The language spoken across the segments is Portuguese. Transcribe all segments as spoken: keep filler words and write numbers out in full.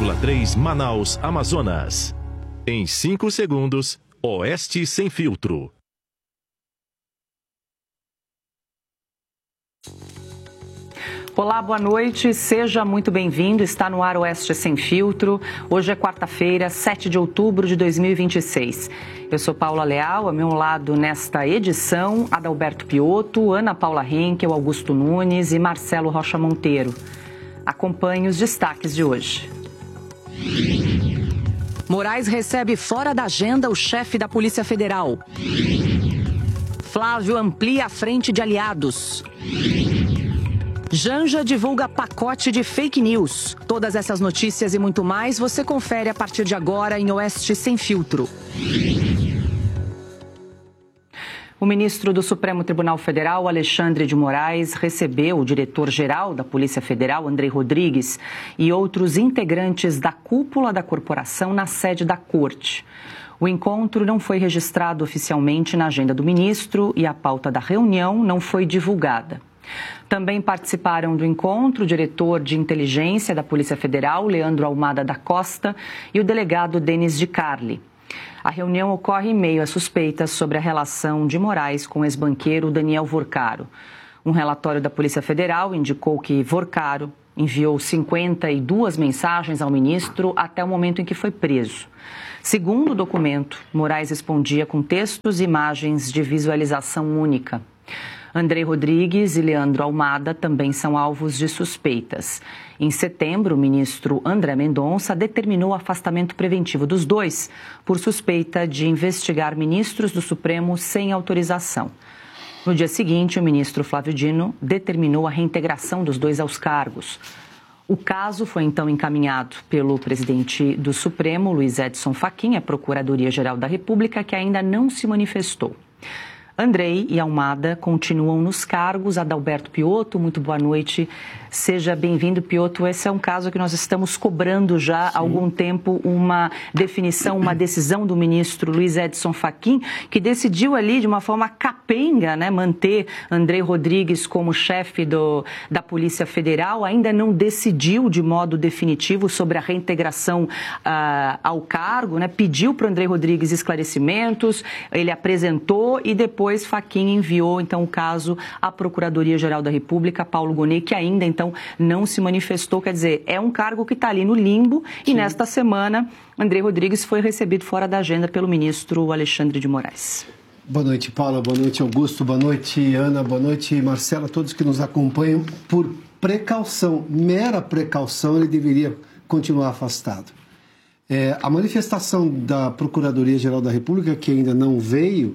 vírgula três Manaus, Amazonas. Em cinco segundos, Oeste Sem Filtro. Olá, boa noite, seja muito bem-vindo, está no ar Oeste Sem Filtro. Hoje é quarta-feira, sete de outubro de dois mil e vinte e seis. Eu sou Paula Leal, ao meu lado nesta edição, Adalberto Piotto, Ana Paula Henkel, Augusto Nunes e Marcelo Rocha Monteiro. Acompanhe os destaques de hoje. Moraes recebe fora da agenda o chefe da Polícia Federal. Flávio amplia a frente de aliados. Janja divulga pacote de fake news. Todas essas notícias e muito mais você confere a partir de agora em Oeste Sem Filtro. O ministro do Supremo Tribunal Federal, Alexandre de Moraes, recebeu o diretor-geral da Polícia Federal, Andrei Rodrigues, e outros integrantes da cúpula da corporação na sede da Corte. O encontro não foi registrado oficialmente na agenda do ministro e a pauta da reunião não foi divulgada. Também participaram do encontro o diretor de inteligência da Polícia Federal, Leandro Almada da Costa, e o delegado Denis de Carli. A reunião ocorre em meio a suspeitas sobre a relação de Moraes com o ex-banqueiro Daniel Vorcaro. Um relatório da Polícia Federal indicou que Vorcaro enviou cinquenta e duas mensagens ao ministro até o momento em que foi preso. Segundo o documento, Moraes respondia com textos e imagens de visualização única. Andrei Rodrigues e Leandro Almada também são alvos de suspeitas. Em setembro, o ministro André Mendonça determinou o afastamento preventivo dos dois por suspeita de investigar ministros do Supremo sem autorização. No dia seguinte, o ministro Flávio Dino determinou a reintegração dos dois aos cargos. O caso foi então encaminhado pelo presidente do Supremo, Luiz Edson Fachin, à Procuradoria-Geral da República, que ainda não se manifestou. Andrei e Almada continuam nos cargos. Adalberto Piotto, muito boa noite. Seja bem-vindo, Piotto. Esse é um caso que nós estamos cobrando já há algum tempo uma definição, uma decisão do ministro Luiz Edson Fachin, que decidiu ali de uma forma capenga, né, manter Andrei Rodrigues como chefe do, da Polícia Federal. Ainda não decidiu de modo definitivo sobre a reintegração uh, ao cargo, né? Pediu para o Andrei Rodrigues esclarecimentos, ele apresentou e depois Depois, Fachin enviou, então, o caso à Procuradoria-Geral da República, Paulo Gonet, que ainda, então, não se manifestou. Quer dizer, é um cargo que está ali no limbo. Sim. E nesta semana, Andrei Rodrigues foi recebido fora da agenda pelo ministro Alexandre de Moraes. Boa noite, Paula. Boa noite, Augusto. Boa noite, Ana. Boa noite, Marcela. Todos que nos acompanham. Por precaução, mera precaução, ele deveria continuar afastado. É, a manifestação da Procuradoria-Geral da República, que ainda não veio,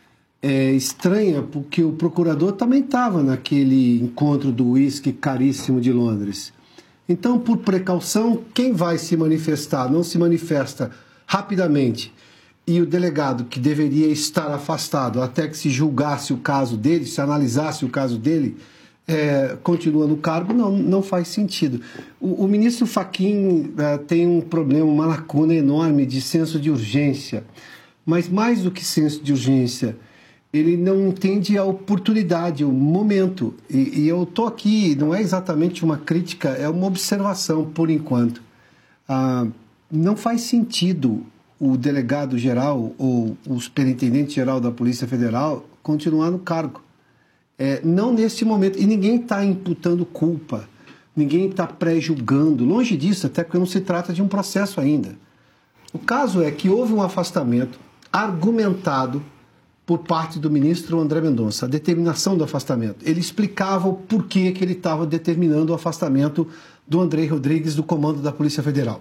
é estranha porque o procurador também estava naquele encontro do uísque caríssimo de Londres. Então, por precaução, quem vai se manifestar não se manifesta rapidamente e o delegado que deveria estar afastado até que se julgasse o caso dele, se analisasse o caso dele, é, continua no cargo, não, não faz sentido. O, o ministro Fachin é, tem um problema, uma lacuna enorme de senso de urgência, mas mais do que senso de urgência, ele não entende a oportunidade, o momento. E, e eu estou aqui, não é exatamente uma crítica, é uma observação, por enquanto. Ah, não faz sentido o delegado-geral ou o superintendente-geral da Polícia Federal continuar no cargo. É, não nesse momento. E ninguém está imputando culpa, ninguém está pré-julgando. Longe disso, até porque não se trata de um processo ainda. O caso é que houve um afastamento argumentado por parte do ministro André Mendonça, a determinação do afastamento. Ele explicava o porquê que ele estava determinando o afastamento do Andrei Rodrigues do comando da Polícia Federal.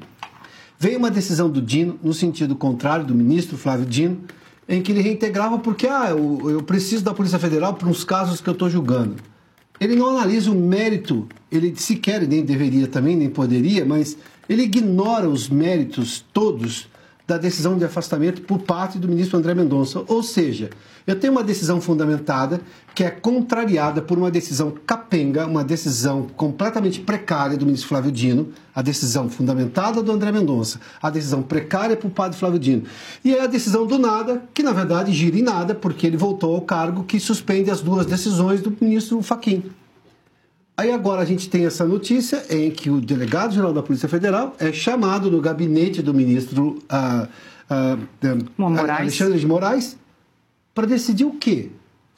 Veio uma decisão do Dino, no sentido contrário, do ministro Flávio Dino, em que ele reintegrava porque ah, eu, eu preciso da Polícia Federal para uns casos que eu estou julgando. Ele não analisa o mérito, ele sequer nem deveria também, nem poderia, mas ele ignora os méritos todos da decisão de afastamento por parte do ministro André Mendonça. Ou seja, eu tenho uma decisão fundamentada que é contrariada por uma decisão capenga, uma decisão completamente precária do ministro Flávio Dino, a decisão fundamentada do André Mendonça, a decisão precária por parte do Flávio Dino. E é a decisão do nada, que na verdade gira em nada, porque ele voltou ao cargo que suspende as duas decisões do ministro Fachin. Aí agora a gente tem essa notícia em que o delegado-geral da Polícia Federal é chamado no gabinete do ministro uh, uh, Alexandre de Moraes para decidir o quê?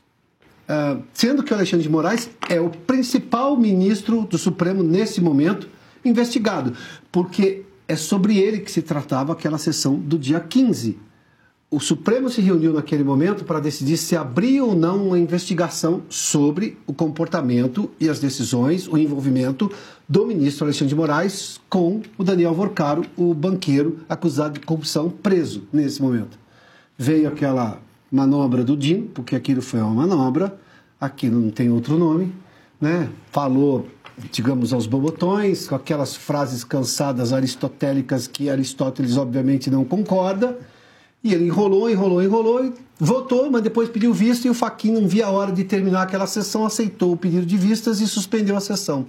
Uh, sendo que o Alexandre de Moraes é o principal ministro do Supremo nesse momento investigado, porque é sobre ele que se tratava aquela sessão do dia quinze. O Supremo se reuniu naquele momento para decidir se abria ou não uma investigação sobre o comportamento e as decisões, o envolvimento do ministro Alexandre de Moraes com o Daniel Vorcaro, o banqueiro acusado de corrupção, preso nesse momento. Veio aquela manobra do Dino, porque aquilo foi uma manobra, aquilo não tem outro nome, né? Falou, digamos, aos bobotões, com aquelas frases cansadas aristotélicas que Aristóteles obviamente não concorda, e ele enrolou, enrolou, enrolou, e votou, mas depois pediu vista e o Fachin não via a hora de terminar aquela sessão, aceitou o pedido de vistas e suspendeu a sessão.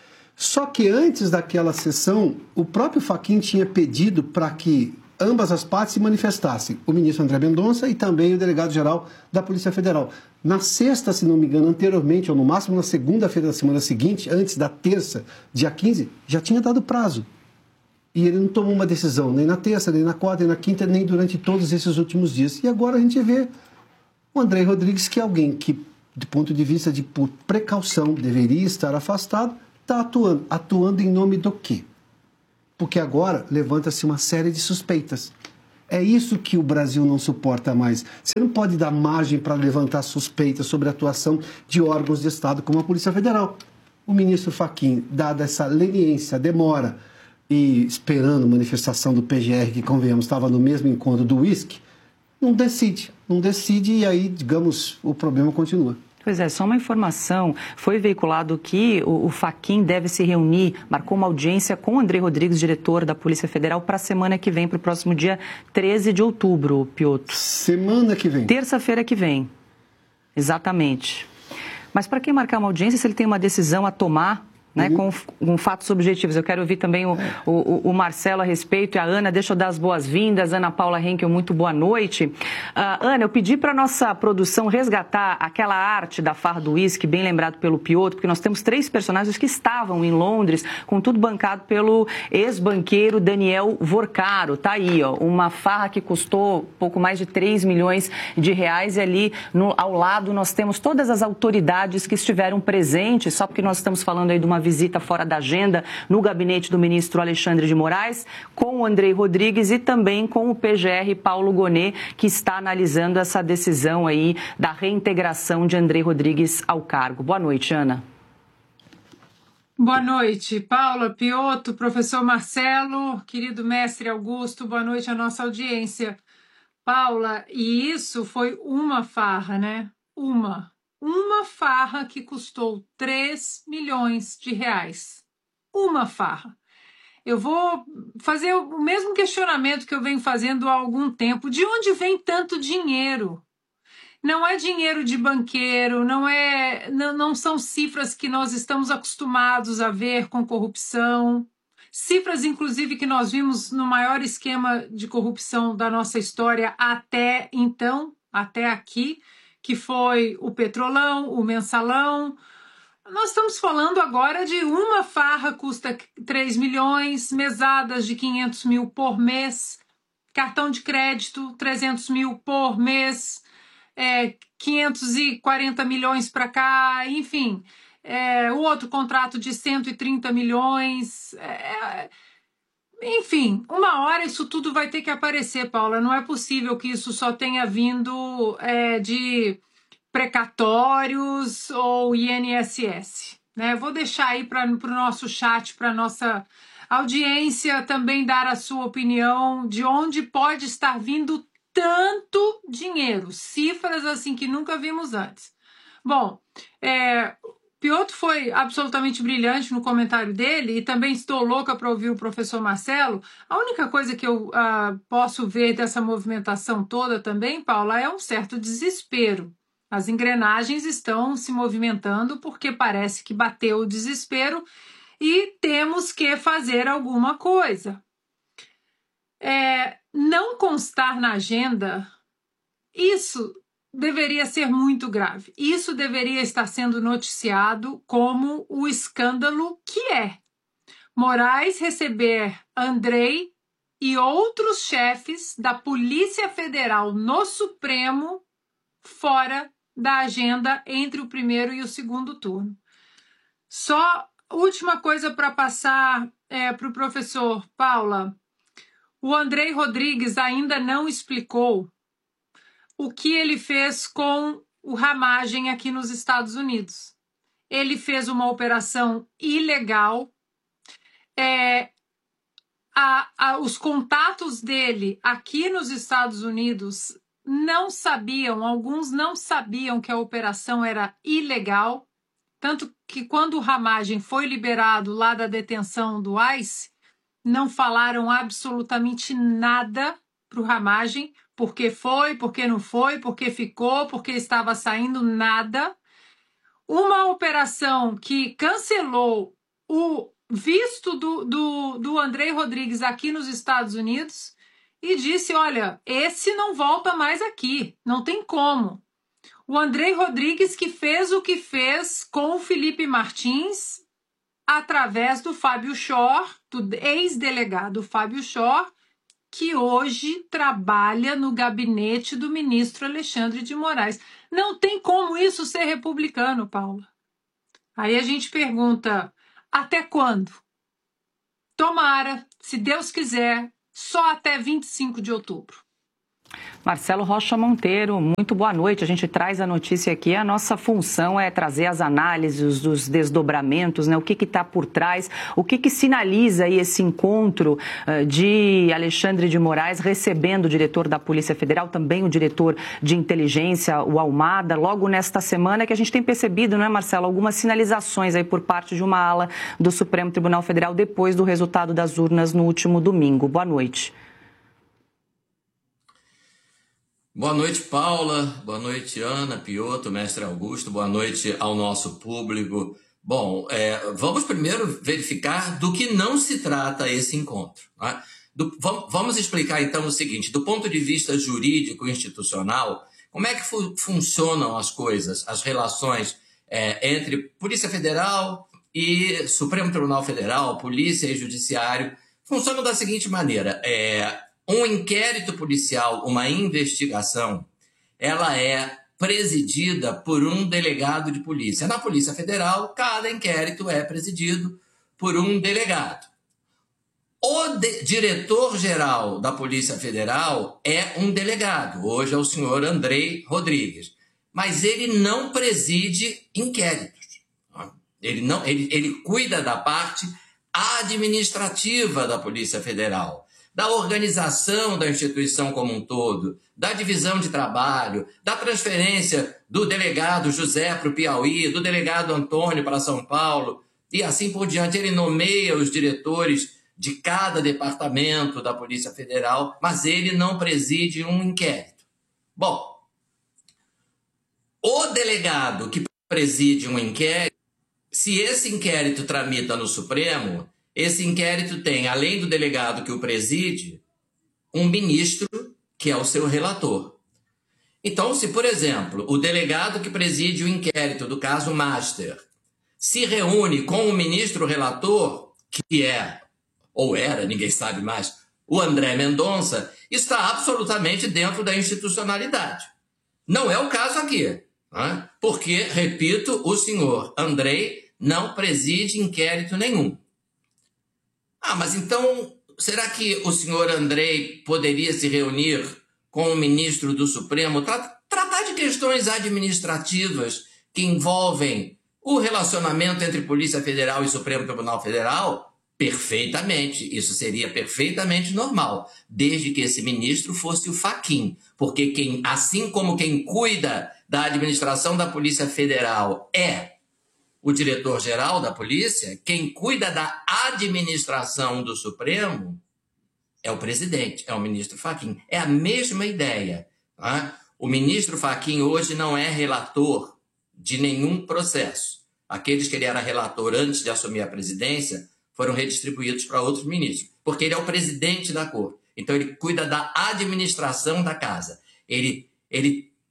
Só que antes daquela sessão, o próprio Fachin tinha pedido para que ambas as partes se manifestassem, o ministro André Mendonça e também o delegado-geral da Polícia Federal. Na sexta, se não me engano, anteriormente, ou no máximo na segunda-feira da semana seguinte, antes da terça, dia quinze, já tinha dado prazo. E ele não tomou uma decisão, nem na terça, nem na quarta, nem na quinta, nem durante todos esses últimos dias. E agora a gente vê o André Rodrigues, que é alguém que, do ponto de vista de por precaução, deveria estar afastado, está atuando. Atuando em nome do quê? Porque agora levanta-se uma série de suspeitas. É isso que o Brasil não suporta mais. Você não pode dar margem para levantar suspeitas sobre a atuação de órgãos de Estado como a Polícia Federal. O ministro Fachin, dada essa leniência, demora, e esperando manifestação do P G R, que, convenhamos, estava no mesmo encontro do uísque, não decide. Não decide e aí, digamos, o problema continua. Pois é, só uma informação, foi veiculado que o, o Fachin deve se reunir, marcou uma audiência com o André Rodrigues, diretor da Polícia Federal, para a semana que vem, para o próximo dia treze de outubro, Piotr. Semana que vem. Terça-feira que vem, exatamente. Mas para quem marcar uma audiência, se ele tem uma decisão a tomar, né, uhum. com, com fatos objetivos. Eu quero ouvir também o, é. o, o Marcelo a respeito e a Ana. Deixa eu dar as boas-vindas. Ana Paula Henkel, muito boa noite. Uh, Ana, eu pedi para a nossa produção resgatar aquela arte da farra do uísque, bem lembrado pelo Piotr, porque nós temos três personagens que estavam em Londres, com tudo bancado pelo ex-banqueiro Daniel Vorcaro. Tá aí, ó, uma farra que custou pouco mais de três milhões de reais e ali no, ao lado nós temos todas as autoridades que estiveram presentes, só porque nós estamos falando aí de uma visita fora da agenda no gabinete do ministro Alexandre de Moraes, com o André Rodrigues e também com o P G R Paulo Gonet, que está analisando essa decisão aí da reintegração de André Rodrigues ao cargo. Boa noite, Ana. Boa noite, Paula, Piotr, professor Marcelo, querido mestre Augusto, boa noite à nossa audiência. Paula, e isso foi uma farra, né? Uma. Uma farra que custou três milhões de reais. Uma farra. Eu vou fazer o mesmo questionamento que eu venho fazendo há algum tempo. De onde vem tanto dinheiro? Não é dinheiro de banqueiro, não, é, não, não são cifras que nós estamos acostumados a ver com corrupção. Cifras, inclusive, que nós vimos no maior esquema de corrupção da nossa história até então, até aqui, que foi o Petrolão, o Mensalão. Nós estamos falando agora de uma farra custa três milhões, mesadas de quinhentos mil por mês, cartão de crédito trezentos mil por mês, é, quinhentos e quarenta milhões para cá, enfim, é, o outro contrato de cento e trinta milhões... É, Enfim, uma hora isso tudo vai ter que aparecer, Paula. Não é possível que isso só tenha vindo é, de precatórios ou I N S S. Né? Vou deixar aí para o nosso chat, para a nossa audiência também dar a sua opinião de onde pode estar vindo tanto dinheiro. Cifras assim que nunca vimos antes. Bom, é... Piotr foi absolutamente brilhante no comentário dele e também estou louca para ouvir o professor Marcelo. A única coisa que eu uh, posso ver dessa movimentação toda também, Paula, é um certo desespero. As engrenagens estão se movimentando porque parece que bateu o desespero e temos que fazer alguma coisa. É, não constar na agenda, isso deveria ser muito grave. Isso deveria estar sendo noticiado como o escândalo que é. Moraes receber Andrei e outros chefes da Polícia Federal no Supremo fora da agenda entre o primeiro e o segundo turno. Só última coisa para passar é, para o professor Paula. O Andrei Rodrigues ainda não explicou o que ele fez com o Ramagem aqui nos Estados Unidos. Ele fez uma operação ilegal. É, a, a, os contatos dele aqui nos Estados Unidos não sabiam, alguns não sabiam que a operação era ilegal. Tanto que quando o Ramagem foi liberado lá da detenção do ICE, não falaram absolutamente nada para o Ramagem, porque foi, porque não foi, porque ficou, porque estava saindo, nada. Uma operação que cancelou o visto do, do, do Andrei Rodrigues aqui nos Estados Unidos e disse, olha, esse não volta mais aqui, não tem como. O Andrei Rodrigues que fez o que fez com o Felipe Martins através do Fábio Shor, do ex-delegado Fábio Shor, que hoje trabalha no gabinete do ministro Alexandre de Moraes. Não tem como isso ser republicano, Paula. Aí a gente pergunta, até quando? Tomara, se Deus quiser, só até vinte e cinco de outubro. Marcelo Rocha Monteiro, muito boa noite. A gente traz a notícia aqui. A nossa função é trazer as análises dos desdobramentos, né? O que está por trás, o que, que sinaliza aí esse encontro uh, de Alexandre de Moraes recebendo o diretor da Polícia Federal, também o diretor de inteligência, o Almada, logo nesta semana que a gente tem percebido, não é, Marcelo, algumas sinalizações aí por parte de uma ala do Supremo Tribunal Federal depois do resultado das urnas no último domingo. Boa noite. Boa noite, Paula. Boa noite, Ana, Piotr, mestre Augusto. Boa noite ao nosso público. Bom, é, vamos primeiro verificar do que não se trata esse encontro. Né? Do, vamos, vamos explicar, então, o seguinte. Do ponto de vista jurídico institucional, como é que fu- funcionam as coisas, as relações é, entre Polícia Federal e Supremo Tribunal Federal, Polícia e Judiciário? Funcionam da seguinte maneira. É, Um inquérito policial, uma investigação, ela é presidida por um delegado de polícia. Na Polícia Federal, cada inquérito é presidido por um delegado. O de- diretor-geral da Polícia Federal é um delegado, hoje é o senhor Andrei Rodrigues, mas ele não preside inquéritos. Ele, não, ele, ele cuida da parte administrativa da Polícia Federal, da organização da instituição como um todo, da divisão de trabalho, da transferência do delegado José para o Piauí, do delegado Antônio para São Paulo, e assim por diante. Ele nomeia os diretores de cada departamento da Polícia Federal, mas ele não preside um inquérito. Bom, o delegado que preside um inquérito, se esse inquérito tramita no Supremo, esse inquérito tem, além do delegado que o preside, um ministro que é o seu relator. Então, se, por exemplo, o delegado que preside o inquérito do caso Master se reúne com o ministro relator, que é, ou era, ninguém sabe mais, o André Mendonça, está absolutamente dentro da institucionalidade. Não é o caso aqui, né? Porque, repito, o senhor Andrei não preside inquérito nenhum. Ah, mas então, será que o senhor Andrei poderia se reunir com o ministro do Supremo, tra- tratar de questões administrativas que envolvem o relacionamento entre Polícia Federal e Supremo Tribunal Federal? Perfeitamente, isso seria perfeitamente normal, desde que esse ministro fosse o Fachin, porque quem, assim como quem cuida da administração da Polícia Federal é o diretor-geral da polícia, quem cuida da administração do Supremo é o presidente, é o ministro Fachin. É a mesma ideia. Tá? O ministro Fachin hoje não é relator de nenhum processo. Aqueles que ele era relator antes de assumir a presidência foram redistribuídos para outros ministros, porque ele é o presidente da Corte. Então ele cuida da administração da casa. Ele, ele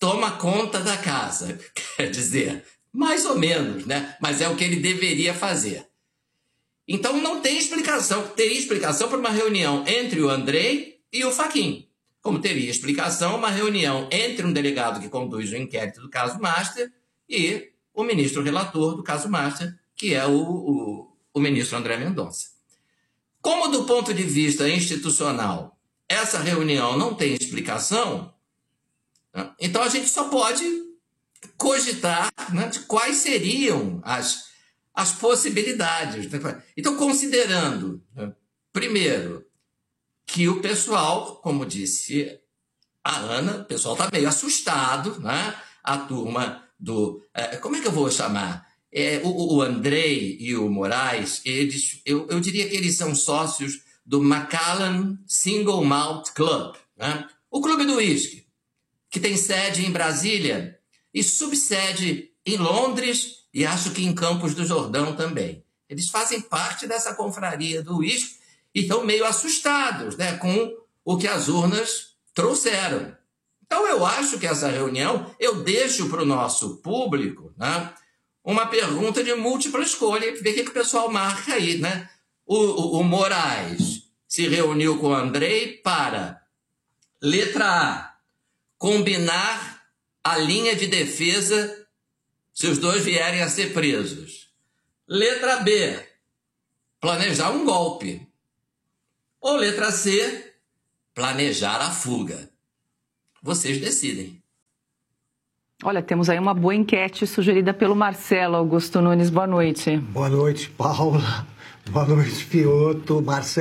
toma conta da casa. Quer dizer, mais ou menos, né? Mas é o que ele deveria fazer. Então não tem explicação. Teria explicação para uma reunião entre o Andrei e o Fachin. Como teria explicação uma reunião entre um delegado que conduz o inquérito do caso Master e o ministro relator do caso Master, que é o, o, o ministro André Mendonça. Como do ponto de vista institucional essa reunião não tem explicação, então a gente só pode cogitar, né, de quais seriam as, as possibilidades. Então, considerando, né, primeiro, que o pessoal, como disse a Ana, o pessoal está meio assustado, né? A turma do... É, como é que eu vou chamar? É, o, o Andrei e o Moraes, eles, eu, eu diria que eles são sócios do Macallan Single Malt Club, né? O clube do uísque, que tem sede em Brasília e subsede em Londres e acho que em Campos do Jordão também. Eles fazem parte dessa confraria do uísque e estão meio assustados, né, com o que as urnas trouxeram. Então, eu acho que essa reunião, eu deixo para o nosso público, né, uma pergunta de múltipla escolha, ver o que, que o pessoal marca aí. Né? O, o, o Moraes se reuniu com o Andrei para, letra A, combinar a linha de defesa se os dois vierem a ser presos. Letra B, planejar um golpe. Ou letra C, planejar a fuga. Vocês decidem. Olha, temos aí uma boa enquete sugerida pelo Marcelo Augusto Nunes. Boa noite. Boa noite, Paula. Boa noite, Piotto. Marcelo.